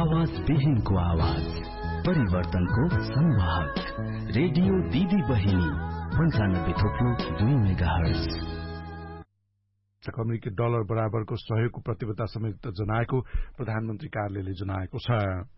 आवाज विहीनको आवाज, परिवर्तनको संवाहक, रेडियो दिदी बहिनी 95.2 मेगाहर्ज। अमेरिकी डलर बराबरको सहयोगको प्रतिबद्धता समेत जनाएको प्रधानमन्त्री कार्यालयले जनाएको छ।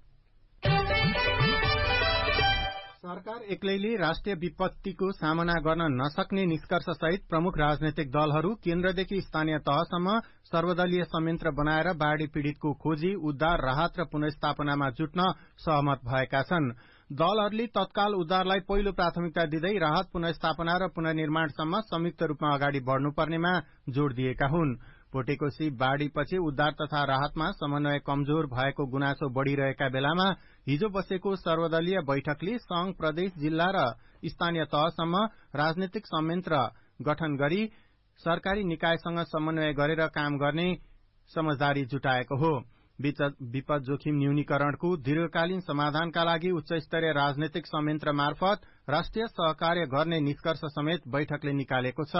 सरकार एक्लैले राष्ट्रिय विपत्तिको सामना गर्न नसक्ने निष्कर्ष सहित प्रमुख राजनैतिक दलहरू केन्द्रदेखि स्थानीय तहसम्म सर्वदलीय संयन्त्र बनाएर बाढ़ी पीड़ितको खोजी, उद्धार, राहत र पुनर्स्थापनामा जुट्न सहमत भएका छन्। दलहरूले तत्काल उद्धारलाई पहिलो प्राथमिकता दिँदै राहत, पुनर्स्थापना र पुनर्निर्माणसम्म संयुक्त रूपमा अगाडि बढ़नुपर्नेमा जोड़ दिएका हुन्। भोटेकोशी बाढ़ीपछि उद्धार तथा राहतमा समन्वय कमजोर भएको गुनासो बढ़िरहेका बेलामा हिजो बसेको सर्वदलीय बैठकले संघ, प्रदेश, जिल्ला र स्थानीय तहसम्म राजनैतिक संयन्त्र गठन गरी सरकारी निकायसँग समन्वय गरेर काम गर्ने समझदारी जुटाएको हो। विपद जोखिम न्यूनीकरणको दीर्घकालीन समाधानका लागि उच्च स्तरीय राजनैतिक संयन्त्र मार्फत राष्ट्रिय सहकार्य गर्ने निष्कर्ष समेत बैठकले निकालेको छ।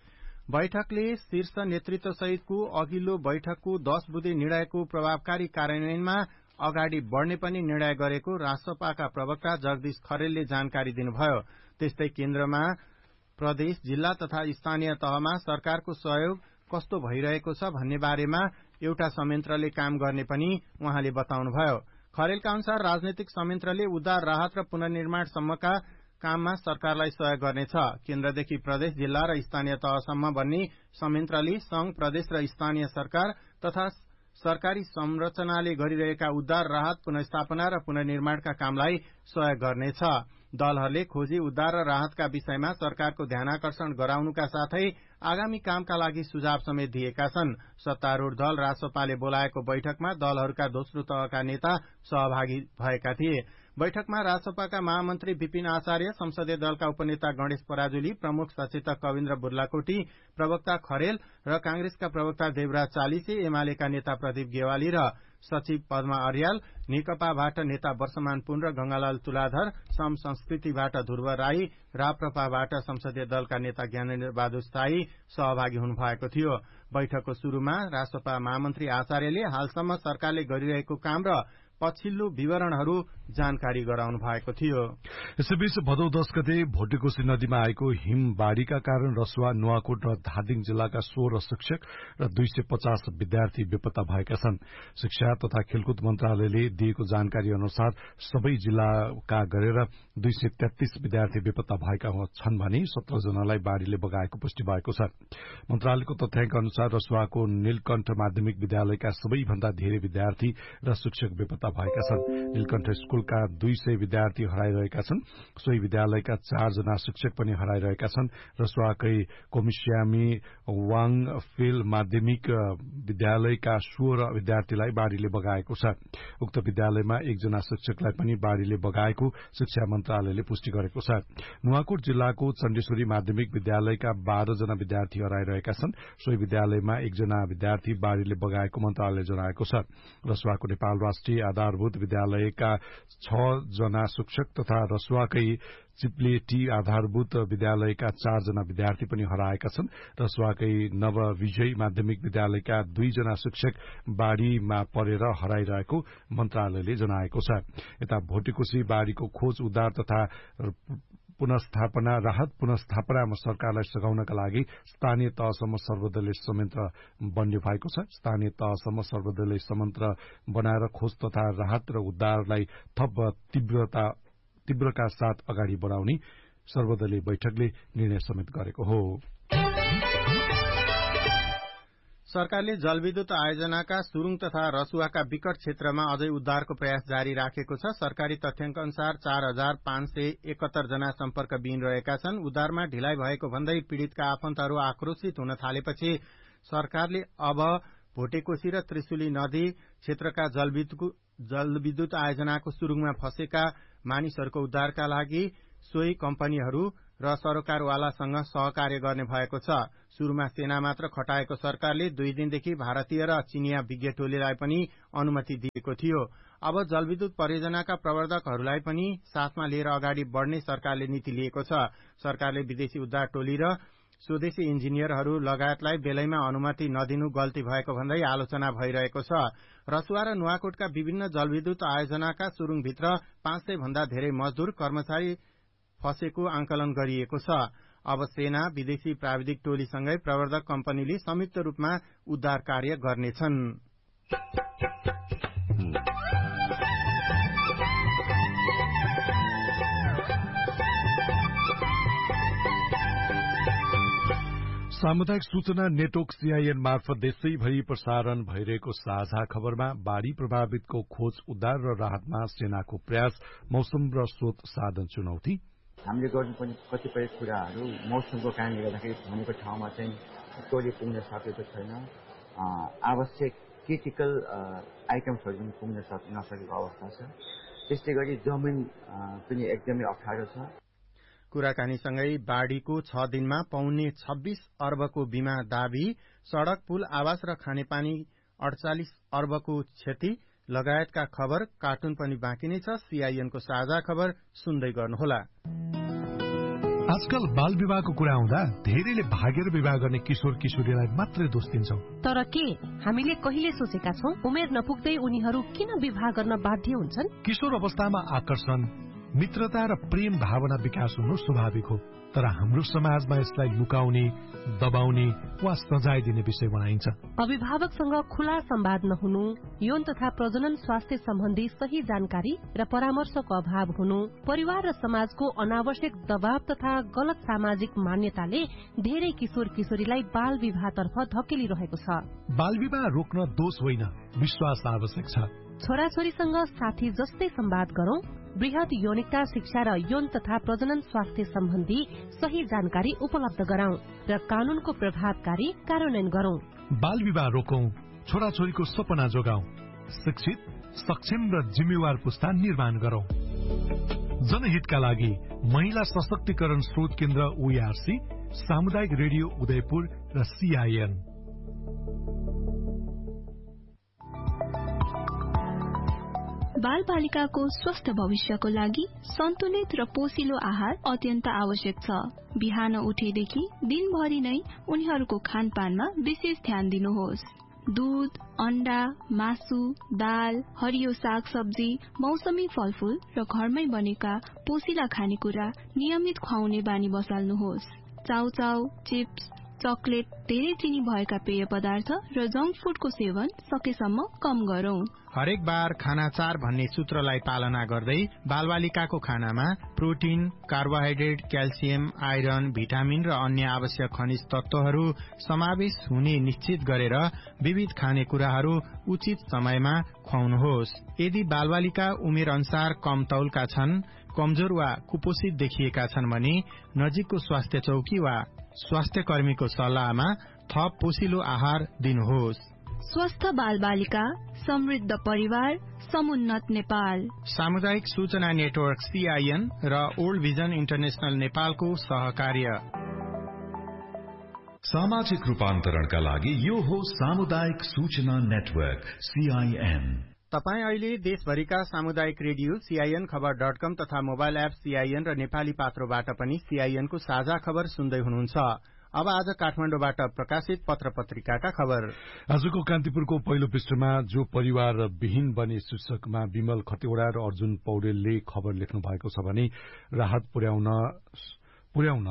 बैठकले शीर्ष नेतृत्व सहितको अघिल्लो बैठकको 10 बुँदे निर्णयको प्रभावकारी कार्यान्वयनमा अगाडि बढ़ने पनि निर्णय गरेको रासपाका प्रवक्ता जगदीश खरेलले जानकारी दिनुभयो। त्यस्तै केन्द्रमा, प्रदेश, जिल्ला तथा स्थानीय तहमा सरकारको सहयोग कस्तो भइरहेको छ भन्ने बारेमा एउटा संयन्त्रले काम गर्ने पनि उहाँले बताउनुभयो। खरेलका अनुसार राजनैतिक संयन्त्रले उद्धार, राहत र पुनर्निर्माण सम्मका काममा सरकारलाई सहयोग गर्नेछ। केन्द्रदेखि प्रदेश, जिल्ला र स्थानीय तहसम्म भन्ने संयन्त्रले संघ, प्रदेश र स्थानीय सरकार तथा सरकारी संरचनाले गरिरहेका उद्धार, राहत, पुनर्स्थापना र पुनर्निर्माणका कामलाई सहयोग गर्नेछ। दलहरूले खोजी, उद्धार र राहतका विषयमा सरकारको ध्यानाकर्षण गराउनुका साथै आगामी कामका लागि सुझाव समेत दिएका छन्। सत्तारूढ़ दल रासपाले बोलाएको बैठकमा दलहरूका दोस्रो तहका नेता सहभागी भएका थिए। बैठकमा रासपाका महामन्त्री विपिन आचार्य, संसदीय दलका उपनेता गणेश पराजुली, प्रमुख सचेतक कविन्द्र बुर्लाकोटी, प्रवक्ता खरेल र कांग्रेसका प्रवक्ता देवराज चालिसे, एमालेका नेता प्रदीप गेवाली र सचिव पद्मा अर्याल, नेकपाबाट नेता वर्षमान पुन र गंगालाल तुलाधर, सम संस्कृतिबाट ध्रुव राई, राप्रपाबाट संसदीय दलका नेता ज्ञानेन्द्र बहादुर शाही सहभागी हुनुभएको थियो। बैठकको शुरूमा रासपा महामन्त्री आचार्यले हालसम्म सरकारले गरिरहेको काम र पछिल्लो विवरणहरू जानकारी गराउनु भएको थियो। यसैबीच भदौ 10 गते भोटेकोशी नदीमा आएको हिमबाढ़ीका कारण रसुवा, नुवाकोट र धादिङ जिल्लाका 16 शिक्षक र 250 विद्यार्थी बेपत्ता भएका छन्। शिक्षा तथा खेलकुद मन्त्रालयले दिएको जानकारी अनुसार सबै जिल्लाका गरेर 233 विद्यार्थी बेपत्ता भएका छन् भने 17 जनालाई बाढ़ीले बगाएको पुष्टि भएको छ। मन्त्रालयको तथ्याङ्क अनुसार रसुवाको नीलकण्ठ माध्यमिक विद्यालयका सबैभन्दा धेरै विद्यार्थी र शिक्षक बेपत्ता भएका छन्। नीलकण्ठ स्कूलका 200 विद्यार्थी हराइरहेका छन्। सोही विद्यालयका 4 जना शिक्षक पनि हराइरहेका छन्। रसुवाकै कोमिस्यामी वाङफेल माध्यमिक विद्यालयका 16 विद्यार्थीलाई बाढ़ीले बगाएको छ। उक्त विद्यालयमा 1 जना शिक्षकलाई पनि बाढ़ीले बगाएको शिक्षा मन्त्रालयले पुष्टि गरेको छ। नुवाकोट जिल्लाको चण्डेश्वरी माध्यमिक विद्यालयका 12 जना विद्यार्थी हराइरहेका छन्। सोही विद्यालयमा 1 जना विद्यार्थी बाढ़ीले बगाएको मन्त्रालयले जनाएको छ। रसुवाको नेपाल राष्ट्रिय आधारभूत विद्यालयका 6 जना शिक्षक तथा रसुवाकै चिप्लेटी आधारभूत विद्यालयका 4 जना विद्यार्थी पनि हराएका छन्। रसुवाकै नवविजय माध्यमिक विद्यालयका 2 जना शिक्षक बाढ़ीमा परेर हराइरहेको मन्त्रालयले जनाएको छ। यता भोटेकोशी बाढ़ीको खोज, उद्धार तथा पुनर्स्थापना, राहत पुनर्स्थापनामा सरकारलाई सघाउनका लागि स्थानीय तहसम्म सर्वदलीय संयन्त्र बन्ने भएको छ। स्थानीय तहसम्म सर्वदलीय संयन्त्र बनाएर खोज तथा राहत र उद्धारलाई थप तीव्रका साथ अगाडि बढ़ाउने सर्वदलीय बैठकले निर्णय समेत गरेको हो। सरकारले जलविद्युत आयोजनाका सुरुङ तथा रसुवाका विकट क्षेत्रमा अझै उद्धारको प्रयास जारी राखेको छ। सरकारी तथ्याङ्क अनुसार 4571 जना सम्पर्कविहीन रहेका छन्। उद्धारमा ढिलाइ भएको भन्दै पीड़ितका आफन्तहरू आक्रोशित हुन थालेपछि सरकारले अब भोटेकोशी र त्रिशुली नदी क्षेत्रका जलविद्युत आयोजनाको सुरुङमा फँसेका मानिसहरूको उद्धारका लागि सोही कम्पनीहरू र सरोकारवालासँग सहकार्य गर्ने भएको छ। शुरूमा सेना मात्र खटाएको सरकारले 2 दिनदेखि भारतीय र चिनिया विज्ञ टोलीलाई पनि अनुमति दिएको थियो। अब जलविद्युत परियोजनाका प्रवर्धकहरूलाई पनि साथमा लिएर अगाडि बढ़ने सरकारले नीति लिएको छ। सरकारले विदेशी उद्धार टोली र स्वदेशी इन्जिनियरहरू लगायतलाई बेलैमा अनुमति नदिनु गल्ती भएको भन्दै आलोचना भइरहेको छ। रसुवा र नुवाकोटका विभिन्न जलविद्युत आयोजनाका सुरुङभित्र 500 भन्दा धेरै मजदूर कर्मचारी फँसेको आंकलन गरिएको छ। अब सेना, विदेशी प्राविधिक टोलीसँगै प्रवर्धक कम्पनीले संयुक्त रूपमा उद्धार कार्य गर्नेछन्। सामुदायिक सूचना नेटवर्क सीआईएन मार्फत देशैभरि प्रसारण भइरहेको साझा खबरमा बाढ़ी प्रभावितको खोज उद्धार र राहतमा सेनाको प्रयास, मौसम र स्रोत साधन चुनौती। हामीले गर्नुपर्ने कतिपय कुराहरू मौसमको कारणले गर्दाखेरि भनेको ठाउँमा चाहिँ टोली पुग्न सकेको छैन। आवश्यक क्रिटिकल आइटम्सहरू पनि पुग्न नसकेको अवस्था छ। त्यस्तै गरी जमिन पनि एकदमै अप्ठ्यारो छ। कुराकानीसँगै बाढ़ीको 6 दिनमा पाउने 26 अर्बको बीमा दाबी, सड़क, पुल, आवास र खानेपानी 48 अर्बको क्षति लगायतका खबर, कार्टुन पनि बाँकी नै छ। सीआईएनको साझा खबर सुन्दै गर्नुहोला। आजकल बाल विवाहको कुरा आउँदा धेरैले भागेर विवाह गर्ने किशोर किशोरीलाई मात्रै दोष दिन्छौं। तर के हामीले कहिले सोचेका छौं उमेर नपुग्दै उनीहरू किन विवाह गर्न बाध्य हुन्छन्? किशोर अवस्थामा आकर्षण, मित्रता र प्रेम भावना विकास हुनु स्वाभाविक हो, तर हाम्रो समाजमा यसलाई लुकाउने, दबाउने वा सजाय दिने विषय बनाइन्छ। अभिभावकसँग खुला संवाद नहुनु, यौन तथा प्रजनन स्वास्थ्य सम्बन्धी सही जानकारी र परामर्शको अभाव हुनु, परिवार र समाजको अनावश्यक दबाव तथा गलत सामाजिक मान्यताले धेरै किशोर किशोरीलाई बाल विवाहतर्फ धकेलिरहेको छ। बाल विवाह रोक्न दोष होइन, विश्वास आवश्यक छ। छोराछोरीसँग साथी जस्तै संवाद गरौं, वृहत यौनिकता शिक्षा र यौन तथा प्रजनन स्वास्थ्य सम्बन्धी सही जानकारी उपलब्ध गराउँ र कानूनको प्रभावकारी कार्यान्वयन गरौं। बाल विवाह रोकौं, छोराछोरीको सपना जोगाउँ, शिक्षित, सक्षम र जिम्मेवार पुस्ता निर्माण गरौं। जनहितका लागि महिला सशक्तिकरण स्रोत केन्द्र ओईआरसी, सामुदायिक रेडियो उदयपुर र सीआईएन। बाल बालिकाको स्वस्थ भविष्यको लागि सन्तुलित र पोषिलो आहार अत्यन्त आवश्यक छ। बिहान उठेदेखि दिनभरि नै उनीहरूको खानपानमा विशेष ध्यान दिनुहोस्। दूध, अण्डा, मासु, दाल, हरियो साग सब्जी, मौसमी फलफूल र घरमै बनेका पोषिला खानेकुरा नियमित खुवाउने बानी बसाल्नुहोस्। चाउचाउ, चिप्स, चकलेट, धेरै चिनी भएका पेय पदार्थ र जंक फूडको सेवन सकेसम्म कम गरौं। हरेक बार खाना 4 भन्ने सूत्रलाई पालना गर्दै बालबालिकाको खानामा protein, carbohydrate, calcium, iron, vitamin र अन्य आवश्यक खनिज तत्वहरू समावेश हुने निश्चित गरेर विविध खानेकुराहरू उचित समयमा खुवाउनुहोस्। यदि बालबालिका उमेर अनुसार कम तौलका छन्, कमजोर वा कुपोषित देखिएका छन् भने नजिकको स्वास्थ्य चौकी वा स्वास्थ्य कर्मीको सल्लाहमा थप पोषिलो आहार दिनुहोस्। स्वस्थ बाल बालिका, समृद्ध परिवार, समुन्नत नेपाल। सामुदायिक सूचना नेटवर्क सीआईएन र ओल्ड भिजन इन्टरनेशनल नेपालको सहकार्य। सामाजिक रूपान्तरणका लागि यो हो सामुदायिक सूचना नेटवर्क सीआईएन। तपाई अहिले देशभरिका सामुदायिक रेडियो सीआईएन खबर.com तथा मोबाइल एप सीआईएन र नेपाली पात्रोबाट पनि सीआईएन को साझा खबर सुन्दै हुनुहुन्छ। अब आज काठमाडौँबाट प्रकाशित पत्र पत्रिकाका खबर। आजको कान्तिपुरको पहिलो पृष्ठमा जो परिवार विहीन बने शीर्षकमा विमल खतिवड़ा र अर्जुन पौडेलले खबर लेख्नु भएको छ भने राहत पुर्याउन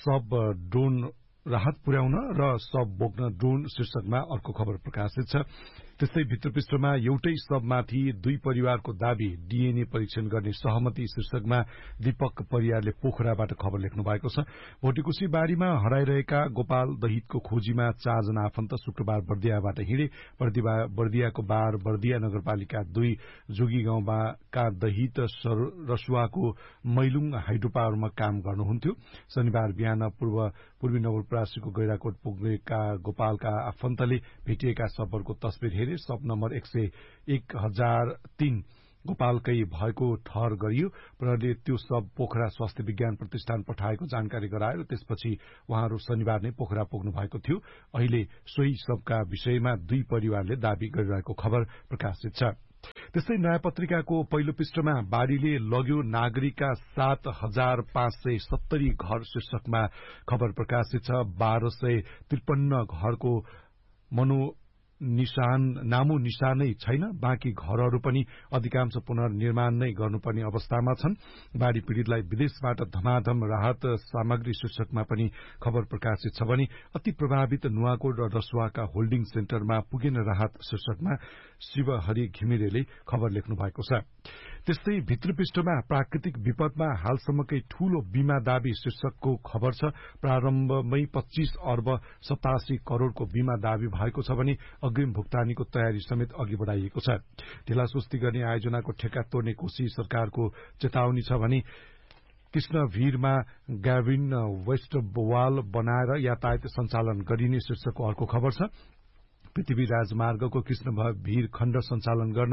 र सब बोक्न ड्रोन शीर्षकमा अर्को खबर प्रकाशित छ। त्यस्तै भित्र पृष्ठमा एउटै सबमाथि 2 परिवारको दाबी, डीएनए परीक्षण गर्ने सहमति शीर्षकमा दीपक परियारले पोखराबाट खबर लेख्नु भएको छ। भोटेकोशी बारीमा हराइरहेका गोपाल दहितको खोजीमा 4 जना आफन्त शुक्रबार बर्दियाबाट हिँडे। बर्दियाको बार बर्दिया नगरपालिका 2 जोगी गाउँका दहित रसुवाको मैलुङ हाइड्रो पावरमा काम गर्नुहुन्थ्यो। शनिबार बिहान पूर्वी नवलपरासीको गैराकोट पुगेका गोपालका आफन्तले भेटिएका शवहरूको तस्बिर हेरे। शव नम्बर 1003 गोपालकै भएको ठहर गरियो। प्रहरीले त्यो शव पोखरा स्वास्थ्य विज्ञान प्रतिष्ठान पठाएको जानकारी गरायो। त्यसपछि उहाँहरू शनिबार नै पोखरा पुग्नु भएको थियो। अहिले सोही शवका विषयमा 2 परिवारले दावी गरिरहेको खबर प्रकाशित छ। त्यस्तै नयाँ पत्रिकाको पहिलो पृष्ठमा बाढ़ीले लग्यो नागरिकका 7,570 घर शीर्षकमा खबर प्रकाशित छ। 1253 घरको नामो निशानै छैन। बाँकी घरहरू पनि अधिकांश पुनर्निर्माण नै गर्नुपर्ने अवस्थामा छन्। बाढ़ी पीड़ितलाई विदेशबाट धमाधम राहत सामग्री शीर्षकमा पनि खबर प्रकाशित छ भने अति प्रभावित नुवाकोट र रसुवाका होल्डिङ सेन्टरमा पुगेन राहत शीर्षकमा शिवहरि घिमिरेले खबर लेख्नु भएको छ। त्यस्तै भित्र पृष्ठमा प्राकृतिक विपदमा हालसम्मकै ठूलो बीमा दावी शीर्षकको खबर छ। प्रारम्भमै 25 अर्ब 87 करोड़को बीमा दावी भएको छ भने अग्रिम भुक्तानीको तयारी समेत अघि बढ़ाइएको छ। ढिलासुस्ती गर्ने आयोजनाको ठेक्का तोड्ने कोशी सरकारको चेतावनी छ भने कृष्णभिरमा ग्याविन वेस्टवाल बनाएर यातायात सञ्चालन गरिने शीर्षकको अर्को खबर छ। पृथ्वी राजमार्गको कृष्णभिर खण्ड सञ्चालन गर्न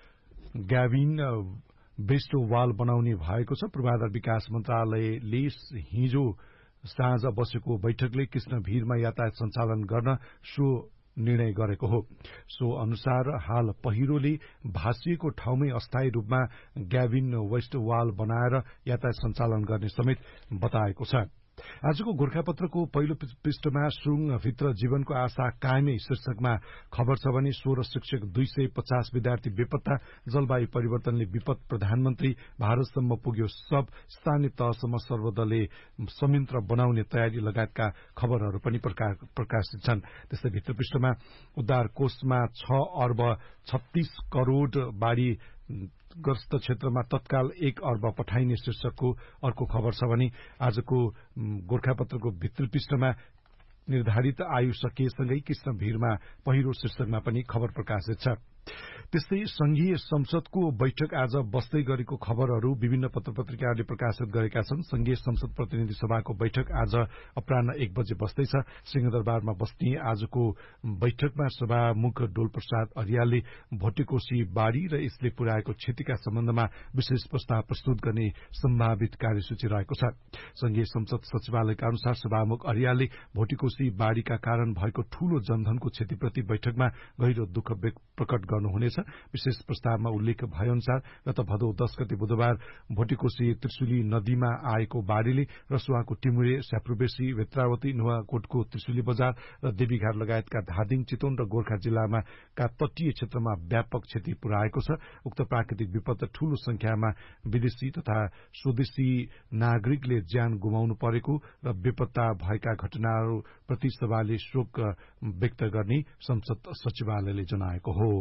ग्याविन वेस्टवाल बनाउने भएको छ। पूर्वाधार विकास मन्त्रालयले हिजो साँझ बसेको बैठकले कृष्णभिरमा यातायात सञ्चालन गर्न सो निर्णय गरेको हो। सो अनुसार हाल पहिरोले भाँसिएको ठाउँमै अस्थायी रूपमा ग्याविन वेस्टवाल बनाएर यातायात सञ्चालन गर्ने समेत बताएको छ। आजको गोर्खापत्रको पहिलो पृष्ठमा सुरुङभित्र जीवनको आशा कायमै शीर्षकमा खबर छ भने 16 शिक्षक 250 विद्यार्थी बेपत्ता, जलवायु परिवर्तनले विपद, प्रधानमन्त्री भारतसम्म पुग्यो सब, स्थानीय तहसम्म सर्वदलीय संयन्त्र बनाउने तयारी लगायतका खबरहरू पनि प्रकाशित छन्। त्यस्तै भित्र पृष्ठमा उद्धार कोषमा 6 अर्ब 36 करोड़ बाढ़ी ग्रस्त क्षेत्रमा तत्काल 1 अर्ब पठाइने शीर्षकको अर्को खबर छ भने आजको गोर्खापत्रको भित्री पृष्ठमा निर्धारित आयु सकिएसँगै कृष्णभिरमा पहिरो शीर्षकमा पनि खबर प्रकाशित छ। त्यस्तै संघीय संसदको बैठक आज बस्दै गरेको खबरहरू विभिन्न पत्रपत्रिकाहरूले प्रकाशित गरेका छन्। संघीय संसद प्रतिनिधि सभाको बैठक आज अपराह्न 1 बजे बस्दैछ। सिंहदरबारमा बस्ने आजको बैठकमा सभामुख डोलप्रसाद अर्यालले भोटेकोशी बाढ़ी र यसले पुर्याएको क्षतिका सम्बन्धमा विशेष प्रस्ताव प्रस्तुत गर्ने सम्भावित कार्यसूची रहेको छ। संघीय संसद सचिवालयका अनुसार सभामुख अर्यालले भोटेकोशी बाढ़ीका कारण भएको ठूलो जनधनको क्षतिप्रति बैठकमा गहिरो दुःख प्रकट गर्नुहुनेछ। विशेष प्रस्तावमा उल्लेख भएअनुसार गत भदौ 10 गते बुधबार भोटेकोशी त्रिशुली नदीमा आएको बाढ़ीले रसुवाको टिमुरे, स्याप्रुबेसी, भेत्रावती, नुवाकोटको त्रिशुली बजार र देवीघाट लगायतका धादिङ, चितवन र गोर्खा जिल्लामा का तटीय क्षेत्रमा व्यापक क्षति पुर्याएको छ। उक्त प्राकृतिक विपद ठूलो संख्यामा विदेशी तथा स्वदेशी नागरिकले ज्यान गुमाउनु परेको र बेपत्ता भएका घटनाहरूप्रति सभाले शोक व्यक्त गर्ने संसद सचिवालयले जनाएको हो।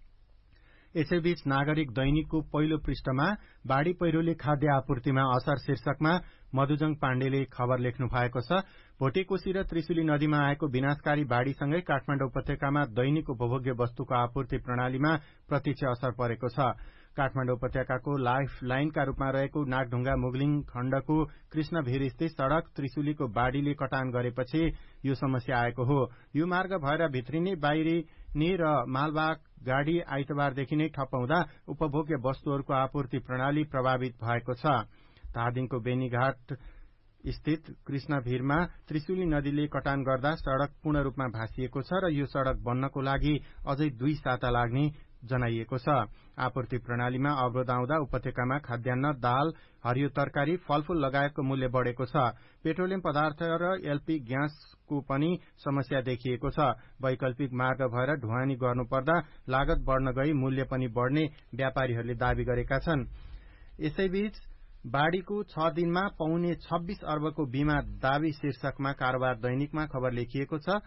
यसैबीच नागरिक दैनिकको पहिलो पृष्ठमा बाढ़ी पहिरोले खाद्य आपूर्तिमा असर शीर्षकमा मधुजङ पाण्डेले खबर लेख्नु भएको छ। भोटेकोशी र त्रिशुली नदीमा आएको विनाशकारी बाढ़ीसँगै काठमाडौँ उपत्यकामा दैनिक उपभोग्य वस्तुको आपूर्ति प्रणालीमा प्रत्यक्ष असर परेको छ। काठमाडौँ उपत्यकाको लाइफ लाइनका रूपमा रहेको नागढुङ्गा मुगलिङ खण्डको कृष्णभिर स्थित सड़क त्रिशुलीको बाढ़ीले कटान गरेपछि यो समस्या आएको हो। यो मार्ग भएर भित्रिने बाहिरिने र मालवाहक गाड़ी आइतबारदेखि नै ठप्प हुँदा उपभोग्य वस्तुहरूको आपूर्ति प्रणाली प्रभावित भएको छ। धादिङको बेनीघाट स्थित कृष्णभिरमा त्रिशुली नदीले कटान गर्दा सड़क पूर्ण रूपमा भाँसिएको छ र यो सड़क बन्नको लागि अझै 2 साता लाग्ने जनाइएको छ। आपूर्ति प्रणालीमा अवरोध आउँदा उपत्यकामा खाद्यान्न, दाल, हरियो तरकारी, फलफूल लगायतको मूल्य बढ़ेको छ। पेट्रोलियम पदार्थ र एलपी ग्यासको पनि समस्या देखिएको छ। वैकल्पिक मार्ग भएर ढुवानी गर्नुपर्दा लागत बढ़न गई मूल्य पनि बढ़ने व्यापारीहरूले दावी गरेका छन्। यसैबीच बाढ़ीको 6 दिनमा पाउने 26 अर्बको बीमा दावी शीर्षकमा कारोबार दैनिकमा खबर लेखिएको छ।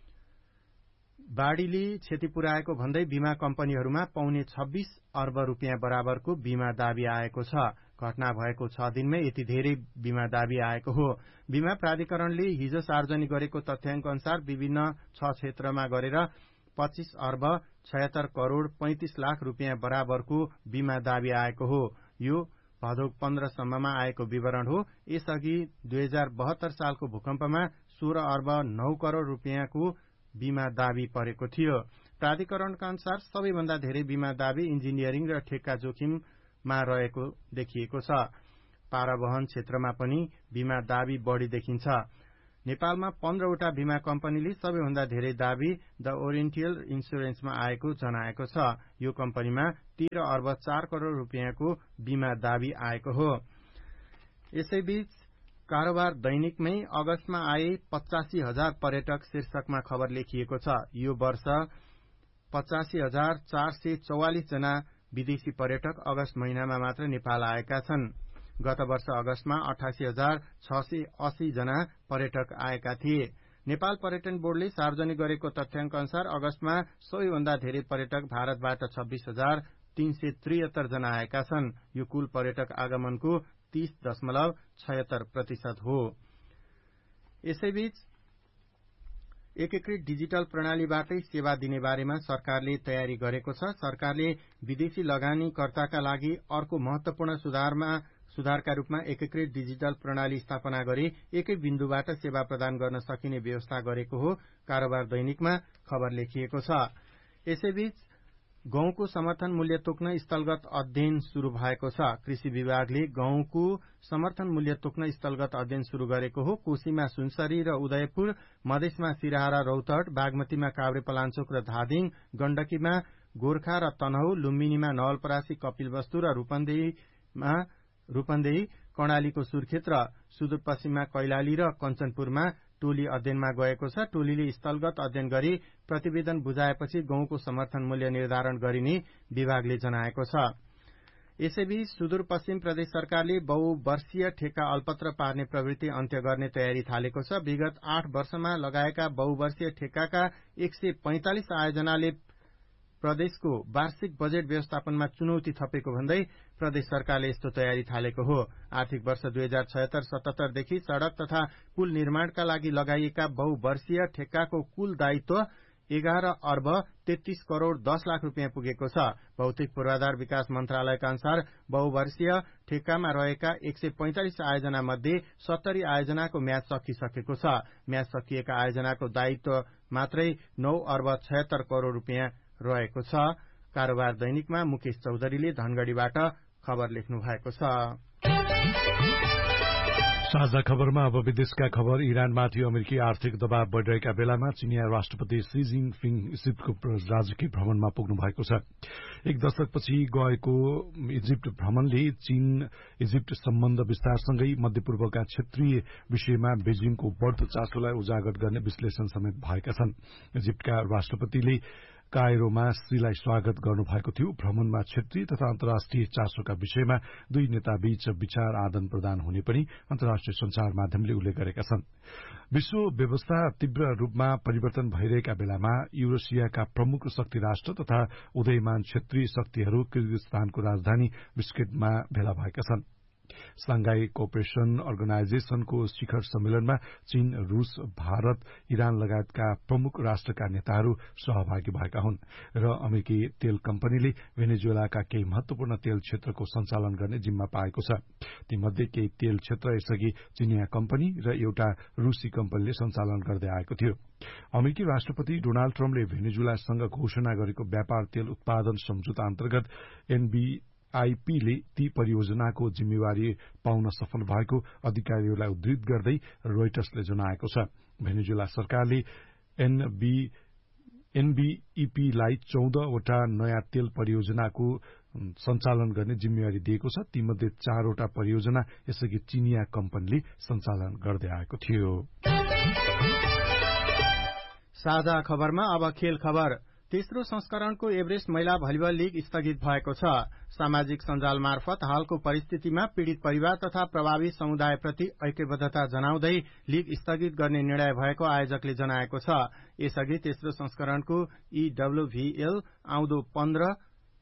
बाढ़ीले क्षति पुर्याएको भन्दै बीमा कम्पनीहरूमा पाउने 26 अर्ब रूपियाँ बराबरको बीमा दावी आएको छ। घटना भएको 6 दिनमै यति धेरै बीमा दावी आएको हो। बीमा प्राधिकरणले हिजो सार्वजनिक गरेको तथ्याङ्क अनुसार विभिन्न 6 क्षेत्रमा गरेर 25 अर्ब 76 करोड़ 35 लाख रूपियाँ बराबरको बीमा दावी आएको हो। यो भदौ 15 सम्ममा आएको विवरण हो। यसअघि 2072 सालको भूकम्पमा 16 अर्ब 9 करोड़ रूपियाँको बीमा दावी परेको थियो। प्राधिकरणका अनुसार सबैभन्दा धेरै बीमा दावी इन्जिनियरिङ र ठेक्का जोखिममा रहेको देखिएको छ। पारावहन क्षेत्रमा पनि बीमा दावी बढ़ी देखिन्छ। नेपालमा 15वटा बीमा कम्पनीले सबैभन्दा धेरै दावी द ओरिएन्टल इन्सुरेन्समा आएको जनाएको छ। यो कम्पनीमा 13 अर्ब 4 करोड़ रुपियाँको बीमा दावी आएको हो। यसैबीच कारोबार दैनिकमै अगस्तमा आए 85,000 पर्यटक शीर्षकमा खबर लेखिएको छ। यो वर्ष 85,444 जना विदेशी पर्यटक अगस्त महिनामा मात्र नेपाल आएका छन्। गत वर्ष अगस्तमा 88,680 जना पर्यटक आएका थिए। नेपाल पर्यटन बोर्डले सार्वजनिक गरेको तथ्याङ्क अनुसार अगस्तमा सबैभन्दा धेरै पर्यटक भारतबाट 26,373 जना आएका छन्। यो कुल पर्यटक आगमनको 30.76% हो। यसैबीच एकीकृत डिजिटल प्रणालीबाटै सेवा दिने बारेमा सरकारले तयारी गरेको छ। सरकारले विदेशी लगानीकर्ताका लागि अर्को महत्वपूर्ण सुधारका रूपमा एकीकृत डिजिटल प्रणाली स्थापना गरी एकै बिन्दुबाट सेवा प्रदान गर्न सकिने व्यवस्था गरेको हो। कारोबार दैनिकमा खबर लेखिएको छ। यसैबीच गहुँको समर्थन मूल्य तोक्न स्थलगत अध्ययन शुरू भएको छ। कृषि विभागले गहुँको समर्थन मूल्य तोक्न स्थलगत अध्ययन शुरू गरेको हो। कोशीमा सुनसरी र उदयपुर, मधेसमा सिराहा र रौतहट, बागमतीमा काभ्रेपलाञ्चोक र धादिङ, गण्डकीमा गोर्खा र तनहु, लुम्बिनीमा नवलपरासी, कपिलवस्तु र रूपन्देही, कर्णालीको सुर्खेत र सुदूरपश्चिममा कैलाली र कञ्चनपुरमा टोली अध्ययनमा गएको छ। टोलीले स्थलगत अध्ययन गरी प्रतिवेदन बुझाएपछि गहुँको समर्थन मूल्य निर्धारण गरिने विभागले जनाएको छ। यसैबीच सुदूरपश्चिम प्रदेश सरकारले बहुवर्षीय ठेक्का अल्पत्र पार्ने प्रवृत्ति अन्त्य गर्ने तयारी थालेको छ। विगत 8 वर्षमा लगाएका बहुवर्षीय ठेक्काका 145 आयोजनाले प्रदेशको वार्षिक बजेट व्यवस्थापनमा चुनौती थपेको भन्दै प्रदेश सरकारले यस्तो तयारी थालेको हो। आर्थिक वर्ष 2076-77 देखि सड़क तथा पुल निर्माणका लागि लगाइएका बहुवर्षीय ठेक्काको कुल दायित्व 11 अर्ब 33 करोड़ 10 लाख रुपियाँ पुगेको छ। भौतिक पूर्वाधार विकास मन्त्रालयका अनुसार बहुवर्षीय ठेक्कामा रहेका 145 आयोजना मध्ये 70 आयोजनाको म्याद सकिसकेको छ। म्याद सकिएका आयोजनाको दायित्व मात्रै 9 अर्ब 76 करोड़ रुपियाँ रहेको छ। कारोबार दैनिकमा मुकेश चौधरीले धनगढ़ीबाट खबर लेख्नु भएको छ। साझा खबरमा अब विदेशका खबर। इरानमाथि अमेरिकी आर्थिक दबाव बढ़िरहेका बेलामा चिनिया राष्ट्रपति सी जिनपिङ इजिप्टको राजकीय भ्रमणमा पुग्नु भएको छ। एक दशकपछि गएको इजिप्ट भ्रमणले चीन इजिप्ट सम्बन्ध विस्तारसँगै मध्यपूर्वका क्षेत्रीय विषयमा बेजिङको बढ़दो चासोलाई उजागर गर्ने विश्लेषण समेत भएका छन्। इजिप्टका राष्ट्रपतिले कायरोमा सीलाई स्वागत गर्नुभएको थियो। भ्रमणमा क्षेत्रीय तथा अन्तर्राष्ट्रिय चासोका विषयमा दुई नेताबीच विचार आदान प्रदान हुने पनि अन्तर्राष्ट्रिय संचार माध्यमले उल्लेख गरेका छन्। विश्व व्यवस्था तीव्र रूपमा परिवर्तन भइरहेका बेलामा युरोसियाका प्रमुख शक्ति राष्ट्र तथा उदयमान क्षेत्रीय शक्तिहरू किर्गिजस्तानको राजधानी बिस्केटमा भेला भएका छन्। सांघाई कोअपरेशन अर्गनाइजेशनको शिखर सम्मेलनमा चीन, रूस, भारत, इरान लगायतका प्रमुख राष्ट्रका नेताहरू सहभागी भएका हुन् र अमेरिकी तेल कम्पनीले भेनेजुएलाका केही महत्वपूर्ण तेल क्षेत्रको सञ्चालन गर्ने जिम्मा पाएको छ। तीमध्ये केही तेल क्षेत्र यसअघि चिनिया कम्पनी र एउटा रूसी कम्पनीले सञ्चालन गर्दै आएको थियो। अमेरिकी राष्ट्रपति डोनाल्ड ट्रम्पले भेनेजुएलासँग घोषणा गरेको व्यापार तेल उत्पादन सम्झौता अन्तर्गत आईपीले ती परियोजनाको जिम्मेवारी पाउन सफल भएको अधिकारीहरूलाई उद्धृत गर्दै रोइटर्सले जनाएको छ। भेनेजुएला सरकारले एनबीईपीलाई 14 वटा नयाँ तेल परियोजनाको सञ्चालन गर्ने जिम्मेवारी दिएको छ। तीमध्ये 4 वटा परियोजना यसअघि चिनिया कम्पनीले सञ्चालन गर्दै आएको थियो। साझा खबरमा अब खेल खबर। तेस्रो संस्करणको एभरेस्ट महिला भलिबल लीग स्थगित भएको छ। सामाजिक सञ्जाल मार्फत हालको परिस्थितिमा पीड़ित परिवार तथा प्रभावित समुदायप्रति ऐक्यबद्धता जनाउँदै लीग स्थगित गर्ने निर्णय भएको आयोजकले जनाएको छ। यसअघि तेस्रो संस्करणको EWVL आउँदो 15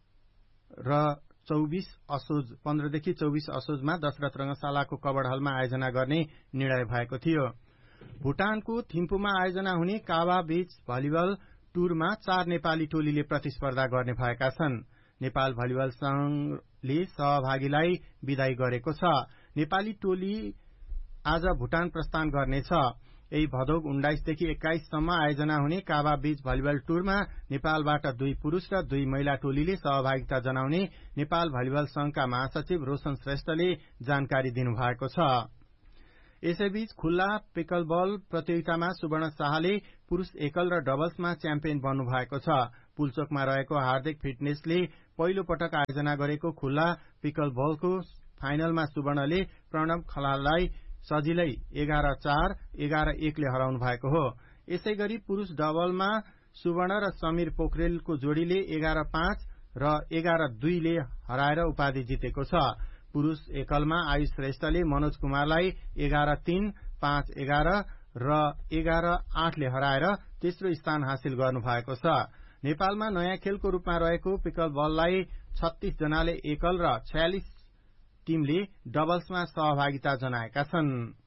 देखि 24 असोजमा दशरथ रंगशालाको कवड़ हलमा आयोजना गर्ने निर्णय भएको थियो। भूटानको थिम्पूमा आयोजना हुने कावा बीच भलिबल टूरमा 4 नेपाली टोलीले प्रतिस्पर्धा गर्ने भएका छन्। नेपाल भलिबल संघले सहभागीलाई विदाई गरेको छ। नेपाली टोली आज भूटान प्रस्थान गर्नेछ। यही भदौ 19 देखि 21 सम्म आयोजना हुने कावा बीच भलिबल टूरमा नेपालबाट 2 पुरूष र 2 महिला टोलीले सहभागिता जनाउने नेपाल भलिबल संघका महासचिव रोशन श्रेष्ठले जानकारी दिनुभएको छ। यसैबीच खुल्ला पिकलबल प्रतियोगितामा सुवर्ण शाहले पुरूष एकल र डबल्समा च्याम्पियन बन्नु भएको छ। पुलचोकमा रहेको हार्दिक फिटनेसले पहिलो पटक आयोजना गरेको खुल्ला पिकलबलको फाइनलमा सुवर्णले प्रणव खलाललाई सजिलै 11-4, 11-1 ले हराउनु भएको हो। यसै गरी पुरूष डबलमा सुवर्ण र समीर पोखरेलको जोड़ीले 11-5 र 11-2 ले हराएर उपाधि जितेको छ। पुरूष एकलमा आयुष श्रेष्ठले मनोज कुमारलाई 11-3, 5-11 र 11-8 ले हराएर तेस्रो स्थान हासिल गर्नु भएको छ। नेपालमा नयाँ खेलको रूपमा रहेको पिकलबललाई 36 जनाले एकल र 46 टीमले डबल्समा सहभागिता जनाएका छन्।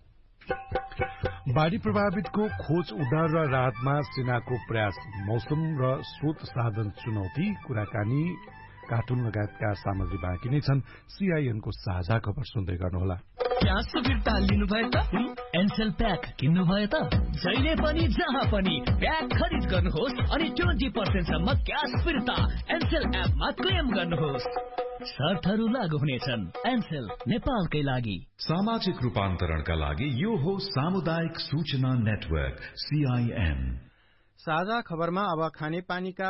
बाढ़ी प्रभावितको खोज उद्धार र राहतमा सेनाको प्रयास, मौसम र स्रोत साधन चुनौती, कुराकानी, कार्टुन लगायतका सामग्री बाँकी नै छन्। सीआईएनको साझा खबर सुन्दै गर्नुहोला। क्यास फिर्ता लिनु भयो त एनसेल प्याक किन्नु भयो त जहिले पनि जहाँ पनि प्याक खरिद गर्नुहोस् अनि 20% सम्म क्यास फिर्ता एनसेल एपमा क्लेम गर्नुहोस्। शर्तहरू लागू हुनेछन्। एनसेल नेपालकै लागि। सामाजिक रूपान्तरणका लागि यो हो सामुदायिक सूचना नेटवर्क सीआईएन। साझा खबरमा अब खानेपानीका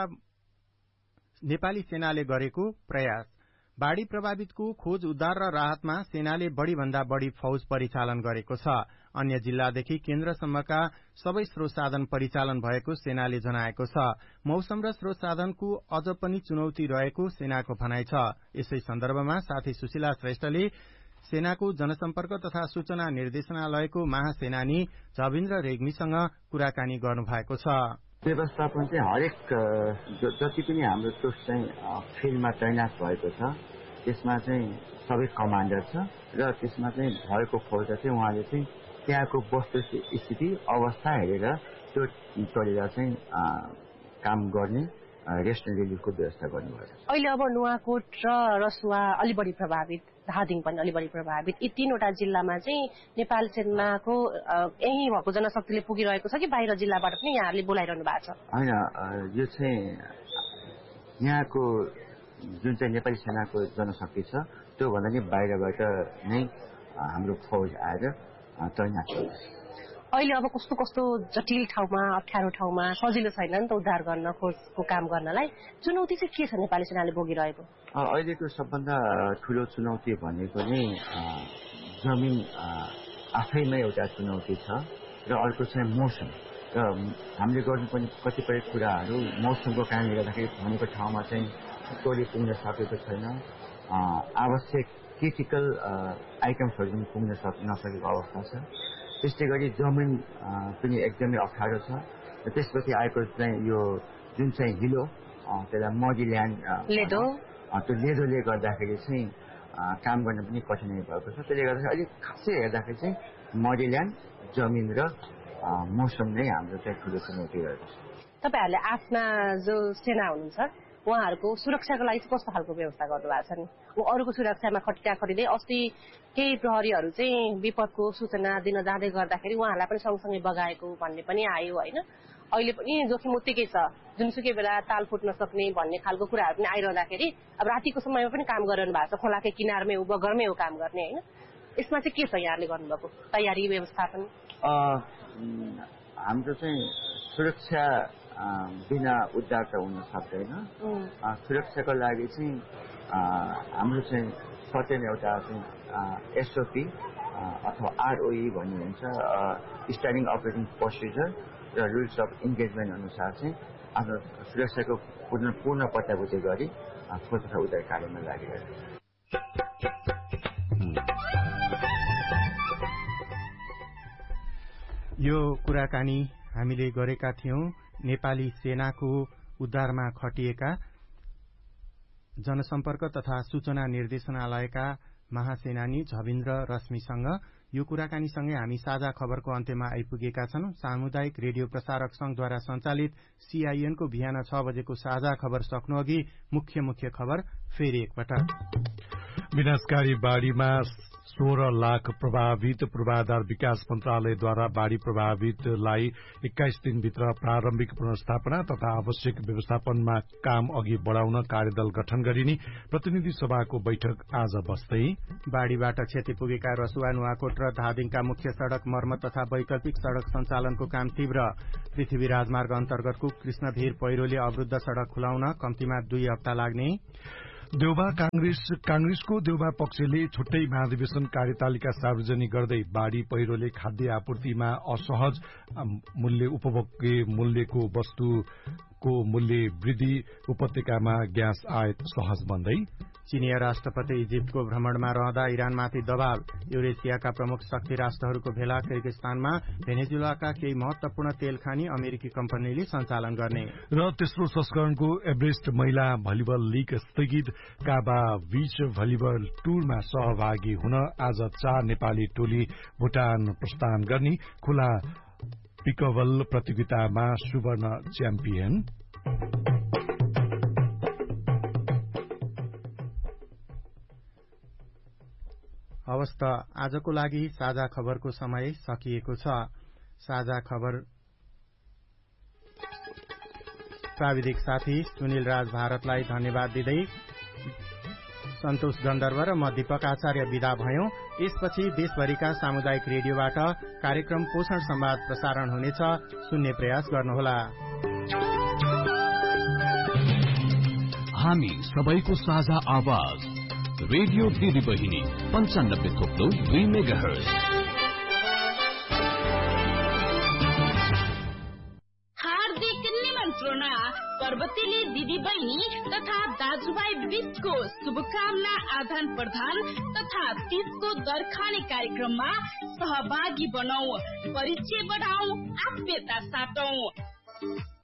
नेपाली सेनाले गरेको प्रयास। बाढ़ी प्रभावितको खोज उद्धार र राहतमा सेनाले बढ़ीभन्दा बढ़ी फौज परिचालन गरेको छ। अन्य जिल्लादेखि केन्द्रसम्मका सबै स्रोत साधन परिचालन भएको सेनाले जनाएको छ। मौसम र स्रोत साधनको अझ पनि चुनौती रहेको सेनाको भनाइ छ। यसै सन्दर्भमा साथी सुशीला श्रेष्ठले सेनाको जनसम्पर्क तथा सूचना निर्देशनालयको महासेनानी झविन्द्र रेग्मीसँग कुराकानी गर्नुभएको छ। व्यवस्थापन चाहिँ हरेक जति पनि हाम्रो टोस्ट चाहिँ फिल्डमा तैनात भएको छ त्यसमा चाहिँ सबै कमान्डर छ र त्यसमा चाहिँ भएको फौज चाहिँ उहाँले चाहिँ त्यहाँको वस्तुस्थिति अवस्था हेरेर त्यो गरेर चाहिँ काम गर्ने रेस्ट एन्ड रिलिफको व्यवस्था गर्नुभयो। अहिले अब नुवाकोट र रसुवा अलि बढी प्रभावित, धादिङ पनि अलि बढी प्रभावित, यी तीनवटा जिल्लामा चाहिँ नेपाल सेनाको यही भएको जनशक्तिले पुगिरहेको छ कि बाहिर जिल्लाबाट पनि यहाँहरूले बोलाइरहनु भएको छ? होइन, यो चाहिँ यहाँको जुन चाहिँ नेपाली सेनाको जनशक्ति छ त्यो भन्दा नि बाहिरबाट नै हाम्रो फौज आएर तैनात छ। अहिले अब कस्तो कस्तो जटिल ठाउँमा, अप्ठ्यारो ठाउँमा सजिलो छैन नि त उद्धार गर्न, खोजको काम गर्नलाई। चुनौती चाहिँ के छ नेपाली सेनाले भोगिरहेको? अहिलेको सबभन्दा ठुलो चुनौती भनेको नै जमिन आफैमा एउटा चुनौती छ र अर्को चाहिँ मौसम। र हामीले गर्नुपर्ने कतिपय कुराहरू मौसमको कारणले गर्दाखेरि भनेको ठाउँमा चाहिँ टोली पुग्न सकेको छैन। आवश्यक क्रिटिकल आइटम्सहरू पनि पुग्न नसकेको अवस्था छ। त्यस्तै गरी जमिन पनि एकदमै अप्ठ्यारो छ। त्यसपछि आएको चाहिँ यो जुन चाहिँ हिलो त्यसलाई मडी ल्यान्ड लेदो, त्यो लेदोले गर्दाखेरि चाहिँ काम गर्न पनि कठिनाइ भएको छ। त्यसले गर्दाखेरि अलिक खासै हेर्दाखेरि चाहिँ मडी ल्यान्ड, जमिन र मौसम नै हाम्रो चाहिँ ठुलो चुनौती रहेको छ। तपाईँहरूले आफ्ना जो सेना हुनुहुन्छ उहाँहरूको सुरक्षाको लागि कस्तो खालको व्यवस्था गर्नु भएको छ नि? अरूको सुरक्षामा खटिँदै अस्ति केही प्रहरीहरू चाहिँ विपदको सूचना दिन जाँदै गर्दाखेरि उहाँहरूलाई पनि सँगसँगै बगाएको भन्ने पनि आयो होइन? अहिले पनि जोखिम उत्तिकै छ, जुनसुकै बेला ताल फुट्न सक्ने भन्ने खालको कुराहरू पनि आइरहँदाखेरि अब रातिको समयमा पनि काम गरिरहनु भएको छ, खोलाकै किनारमै हो, बगरमै हो काम गर्ने होइन? यसमा चाहिँ के छ यहाँले गर्नुभएको तयारी व्यवस्थापन? हाम्रो चाहिँ सुरक्षा बिना उद्धार त हुन सक्दैन। सुरक्षाको लागि चाहिँ हाम्रो चाहिँ सर्टेन एउटा चाहिँ एसओपी अथवा आरओई भन्ने हुन्छ, स्ट्यान्डिङ अपरेटिङ प्रोसिजर र रुल्स अफ इन्गेजमेन्ट अनुसार चाहिँ आफ्नो सुरक्षाको पूर्ण पत्ताबुझी गरी खोज तथा उद्धार कार्यमा लागिरहेको छ। यो कुराकानी हामीले गरेका थियौं नेपाली सेनाको उद्धारमा खटिएका जनसम्पर्क तथा सूचना निर्देशनालयका महासेनानी झविन्द्र रश्मिसँग। यो कुराकानीसँगै हामी साझा खबरको अन्त्यमा आइपुगेका छौं। सामुदायिक रेडियो प्रसारक संघद्वारा सञ्चालित सीआईएनको बिहान 6 बजेको साझा खबर सक्नु अघि मुख्य खबर फेरि एकपटक। विनाशकारी बाढ़ीमा 16 लाख प्रभावित पूर्वाधार विकास मन्त्रालयद्वारा बाढ़ी प्रभावितलाई 21 दिनभित्र प्रारम्भिक पुनर्स्थापना तथा आवश्यक व्यवस्थापनमा काम अघि बढ़ाउन कार्यदल गठन गरिने प्रतिनिधि सभाको बैठक आज बस्दै बाढ़ीबाट क्षति पुगेका रसुवा नुवाकोट र धादिङका मुख्य सड़क मर्मत तथा वैकल्पिक सड़क सञ्चालनको काम तीव्र पृथ्वी राजमार्ग अन्तर्गतको कृष्णधीर पहिरोले अवरुद्ध सड़क खुलाउन कम्तीमा 2 हप्ता लाग्ने देउबा कांग्रेसको देउबा पक्षले छुट्टै महाधिवेशन कार्यतालिका सार्वजनिक गर्दै बाढ़ी पहिरोले खाद्य आपूर्तिमा असहज मूल्य उपभोग्य मूल्यको वस्तुको मूल्य वृद्धि उपत्यकामा ग्यास आयात सहज बन्दै चीनिया राष्ट्रपति इजिप्टको भ्रमणमा रहँदा इरानमाथि दबाव युरेसियाका प्रमुख शक्ति राष्ट्रहरूको भेला किर्गिस्तानमा भेनेजुलाका केही महत्वपूर्ण तेल खानी अमेरिकी कम्पनीले सञ्चालन गर्ने र तेस्रो संस्करणको एभरेस्ट महिला भलिबल लीग स्थगित काबा विश्व भलिबल टुरमा सहभागी हुन आज 4 नेपाली टोली भुटान प्रस्थान गर्ने खुला पिकबल प्रतियोगितामा सुवर्ण च्याम्पियन हवस् त आजको लागि साझा खबरको समय सकिएको छ। साझा खबर प्राविधिक साथी सुनिल राज भारतलाई धन्यवाद दिँदै सन्तोष गन्धर्व र म दीपक आचार्य विदा भयौं। यसपछि देशभरिका सामुदायिक रेडियोबाट कार्यक्रम पोषण संवाद प्रसारण हुनेछ, सुन्ने प्रयास गर्नुहोला। हामी सबैको साझा आवाज रेडियो दिदी बहिनी 95.2 मेगाहर्ज। हार्दिक निमन्त्रण। पर्वतीले दिदी बहिनी तथा दाजुभाइ बीचको शुभकामना आदान प्रदान तथा तीजको दरखाने कार्यक्रममा सहभागी बनाऊ, परिचय बढाऊ, आत्मीयता साटौं।